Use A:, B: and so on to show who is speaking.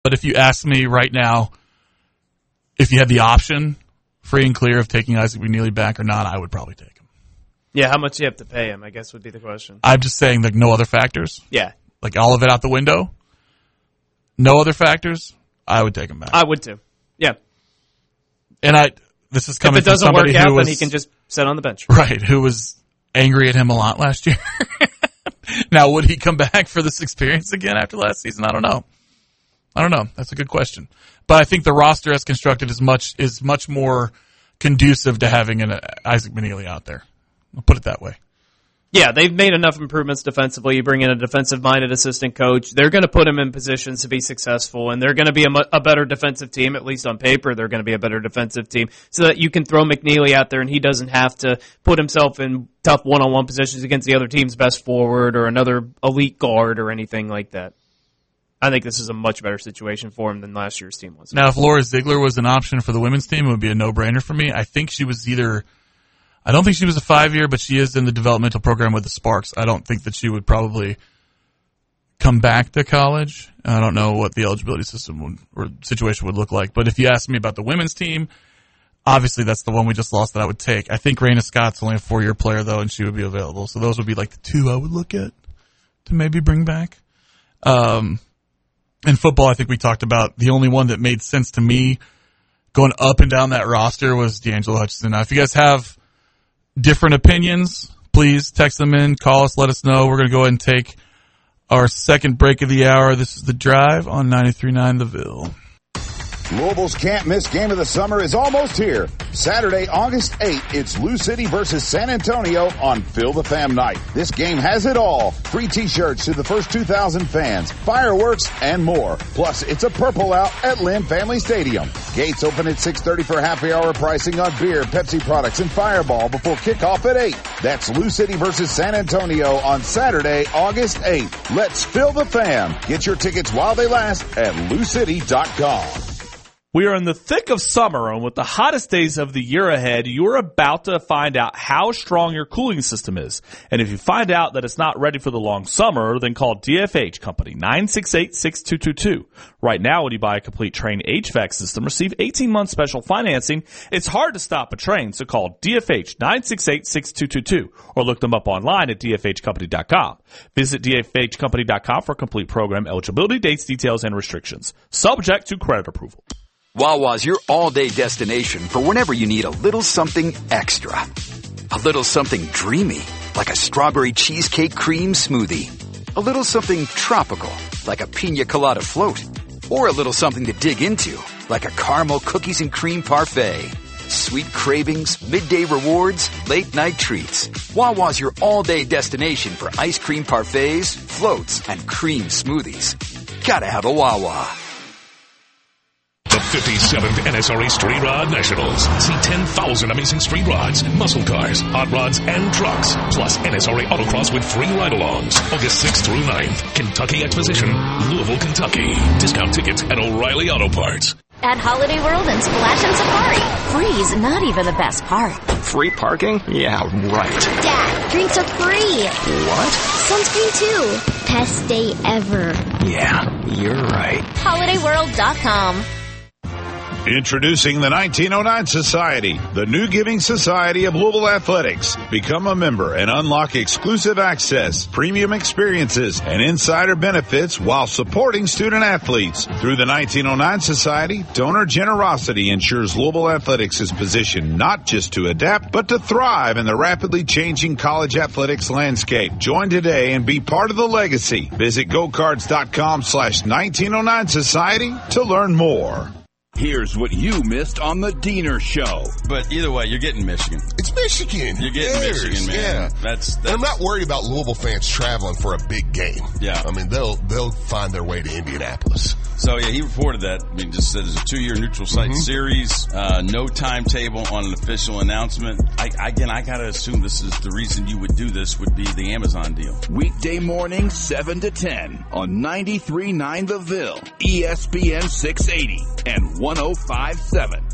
A: But if you ask me right now, if you had the option, free and clear, of taking Isaac McNeely back or not, I would probably take him.
B: Yeah, how much do you have to pay him, I guess would be the question.
A: I'm just saying, like, no other factors.
B: Yeah.
A: Like, all of it out the window. No other factors, I would take him back.
B: I would too. Yeah.
A: And this is coming
B: if it
A: from
B: doesn't
A: somebody
B: work out,
A: who was,
B: then he can just sit on the bench.
A: Right, who was angry at him a lot last year. Now, would he come back for this experience again after last season? I don't know. That's a good question. But I think the roster as constructed is much more conducive to having an Isaac McNeely out there. I'll put it that way.
B: Yeah, they've made enough improvements defensively. You bring in a defensive-minded assistant coach. They're going to put him in positions to be successful, and they're going to be a better defensive team, at least on paper. They're going to be a better defensive team so that you can throw McNeely out there and he doesn't have to put himself in tough one-on-one positions against the other team's best forward or another elite guard or anything like that. I think this is a much better situation for him than last year's team was.
A: Now, if Laura Ziegler was an option for the women's team, it would be a no-brainer for me. I think she was I don't think she was a 5-year, but she is in the developmental program with the Sparks. I don't think that she would probably come back to college. I don't know what the eligibility system or situation would look like. But if you ask me about the women's team, obviously that's the one we just lost that I would take. I think Raina Scott's only a 4-year player, though, and she would be available. So those would be like the two I would look at to maybe bring back. In football, I think we talked about the only one that made sense to me going up and down that roster was D'Angelo Hutchinson. Now, if you guys have different opinions, please text them in, call us, let us know. We're going to go ahead and take our second break of the hour. This is The Drive on 93.9 The Ville.
C: Louisville's can't-miss game of the summer is almost here. Saturday, August 8th, it's Lou City versus San Antonio on Fill the Fam Night. This game has it all. Free T-shirts to the first 2,000 fans, fireworks, and more. Plus, it's a purple out at Lynn Family Stadium. Gates open at 6:30 for happy hour pricing on beer, Pepsi products, and Fireball before kickoff at 8. That's Lou City versus San Antonio on Saturday, August 8th. Let's fill the fam. Get your tickets while they last at loucity.com.
D: We are in the thick of summer, and with the hottest days of the year ahead, you're about to find out how strong your cooling system is. And if you find out that it's not ready for the long summer, then call DFH Company, 968-6222. Right now, when you buy a complete Trane HVAC system, receive 18-month special financing. It's hard to stop a Trane, so call DFH, 968-6222, or look them up online at dfhcompany.com. Visit dfhcompany.com for complete program eligibility, dates, details, and restrictions. Subject to credit approval.
E: Wawa's your all-day destination for whenever you need a little something extra. A little something dreamy, like a strawberry cheesecake cream smoothie. A little something tropical, like a piña colada float. Or a little something to dig into, like a caramel cookies and cream parfait. Sweet cravings, midday rewards, late-night treats. Wawa's your all-day destination for ice cream parfaits, floats, and cream smoothies. Gotta have a Wawa.
F: The 57th NSRA Street Rod Nationals. See 10,000 amazing street rods, muscle cars, hot rods, and trucks. Plus NSRA Autocross with free ride-alongs. August 6th through 9th. Kentucky Exposition, Louisville, Kentucky. Discount tickets at O'Reilly Auto Parts.
G: At Holiday World and Splash and Safari, free's not even the best part.
H: Free parking? Yeah, right.
G: Dad, drinks are free.
H: What?
G: Sunscreen too. Best day ever.
H: Yeah, you're right.
G: HolidayWorld.com.
I: Introducing the 1909 Society, the new giving society of Louisville Athletics. Become a member and unlock exclusive access, premium experiences, and insider benefits while supporting student athletes. Through the 1909 Society, donor generosity ensures Louisville Athletics is positioned not just to adapt, but to thrive in the rapidly changing college athletics landscape. Join today and be part of the legacy. Visit gocards.com/1909 Society to learn more.
J: Here's what you missed on the Diener Show.
K: But either way, you're getting Michigan.
L: It's Michigan.
K: You're getting Michigan, man.
L: Yeah.
K: That's
L: and I'm not worried about Louisville fans traveling for a big game.
K: Yeah.
L: I mean, they'll find their way to Indianapolis.
K: So, yeah, he reported that. I mean, just said it's a 2-year neutral site series. No timetable on an official announcement. I got to assume this is the reason you would do this would be the Amazon deal.
J: Weekday morning, 7 to 10 on 93.9 The Ville, ESPN 680 and 105.7.